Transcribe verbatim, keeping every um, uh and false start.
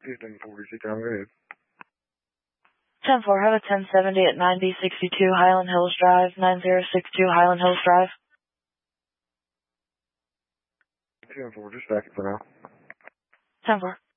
Houston forty-six, I'm good. ten four, have a ten seventy at ninety sixty-two Highland Hills Drive, nine zero six two Highland Hills Drive. ten four, just stack it for now. ten four.